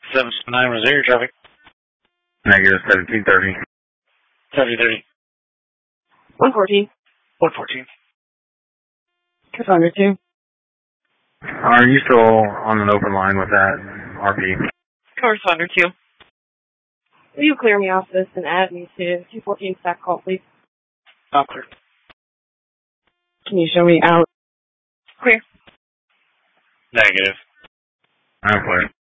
779 Missouri traffic. Negative 1730. 7030. 114. 114. Cassandra 2. Are you still on an open line with that RP? Cassandra 2. Will you clear me off this and add me to 214 stack call, please? Not clear. Can you show me out? Clear. Negative. I'm clear.